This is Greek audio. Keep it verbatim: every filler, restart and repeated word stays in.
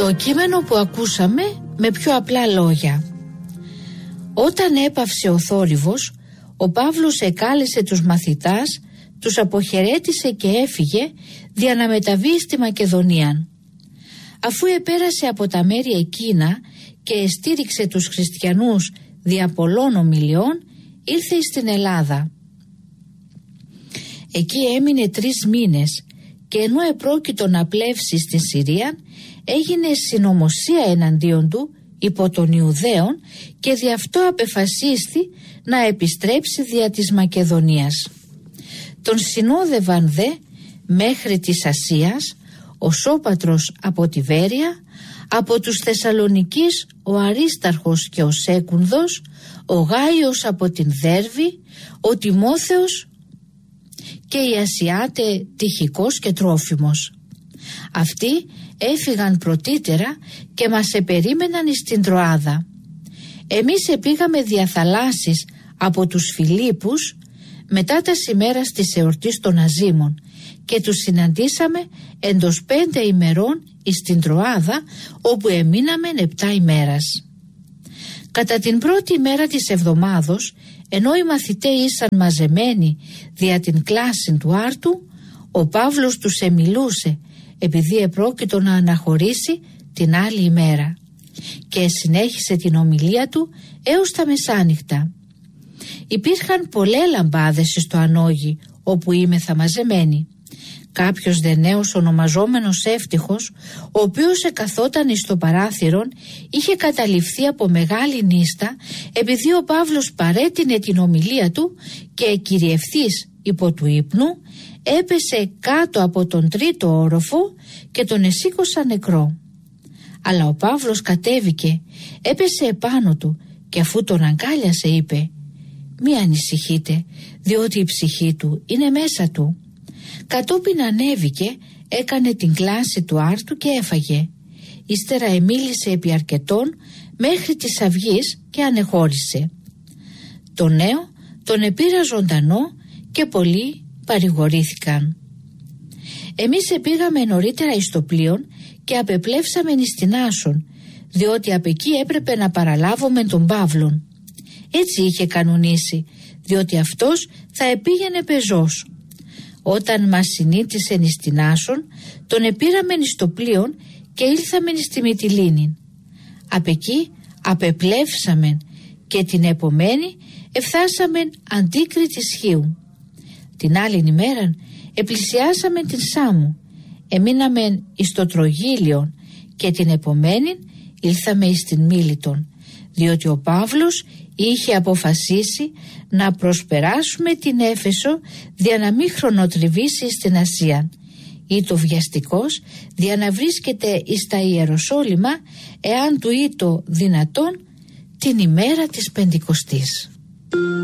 Το κείμενο που ακούσαμε με πιο απλά λόγια. Όταν έπαυσε ο θόρυβος, ο Παύλος εκάλεσε τους μαθητάς, τους αποχαιρέτησε και έφυγε δια να μεταβεί στη Μακεδονία. Αφού επέρασε από τα μέρη εκείνα και εστήριξε τους χριστιανούς δια πολλών ομιλιών, ήρθε στην Ελλάδα. Εκεί έμεινε τρεις μήνες και ενώ επρόκειτο να πλεύσει στη Συρία, έγινε συνωμοσία εναντίον του υπό των Ιουδαίων και δι' αυτό απεφασίστη να επιστρέψει δια της Μακεδονίας. Τον συνόδευαν δε μέχρι της Ασίας ο Σώπατρος από τη Βέρεια, από τους Θεσσαλονικείς ο Αρίσταρχος και ο Σέκουνδος, ο Γάιος από την Δέρβη, ο Τιμόθεος και οι Ασιάτε Τυχικός και Τρόφιμος. Αυτοί έφυγαν πρωτήτερα και μας επερίμεναν στην Τροάδα. Εμείς επήγαμε δια θαλάσσης από τους Φιλίππους μετά τα ημέρας της εορτής των Αζήμων και τους συναντήσαμε εντός πέντε ημερών στην Τροάδα, όπου εμείναμε επτά ημέρας. Κατά την πρώτη ημέρα της εβδομάδος, ενώ οι μαθητές ήσαν μαζεμένοι δια την κλάση του άρτου, ο Παύλος τους εμιλούσε επειδή επρόκειτο να αναχωρήσει την άλλη ημέρα και συνέχισε την ομιλία του έως τα μεσάνυχτα. Υπήρχαν πολλές λαμπάδες στο ανόγι όπου είμεθα μαζεμένοι. Κάποιος δε νέος ονομαζόμενος Εύτυχος, ο οποίος εκαθόταν εις το παράθυρον, είχε καταληφθεί από μεγάλη νύστα επειδή ο Παύλος παρέτεινε την ομιλία του και κυριευθής υπό του ύπνου έπεσε κάτω από τον τρίτο όροφο και τον εσήκωσαν νεκρό. Αλλά ο Παύλος κατέβηκε, έπεσε επάνω του και αφού τον αγκάλιασε είπε «Μη ανησυχείτε, διότι η ψυχή του είναι μέσα του». Κατόπιν ανέβηκε, έκανε την κλάση του άρτου και έφαγε. Ύστερα εμίλησε επί αρκετών μέχρι της αυγής και ανεχώρησε. Το νέο τον επήρα ζωντανό και πολλοί παρηγορήθηκαν. Εμείς επήγαμε νωρίτερα εις το πλοίον και απεπλεύσαμε εις την Άσον, διότι απ' εκεί έπρεπε να παραλάβουμε τον Παύλον. Έτσι είχε κανονίσει, διότι αυτός θα επήγαινε πεζός. Όταν μας συνήτησεν εις την Άσον, τον επήραμεν εις το πλοίον και ήλθαμεν εις τη Μυτιλήνη. Απ' εκεί απεπλεύσαμεν και την επομένη εφθάσαμεν αντίκρι της Χίου. Την άλλη ημέρα επλησιάσαμεν την Σάμου, εμείναμεν εις το Τρογίλιον και την επομένη ήλθαμε εις την Μίλητον, διότι ο Παύλος είχε αποφασίσει να προσπεράσουμε την Έφεσο δια να μην χρονοτριβήσει στην Ασία ή το βιαστικός δια να βρίσκεται εις τα Ιεροσόλυμα εάν του ήτο δυνατόν την ημέρα της Πεντηκοστής.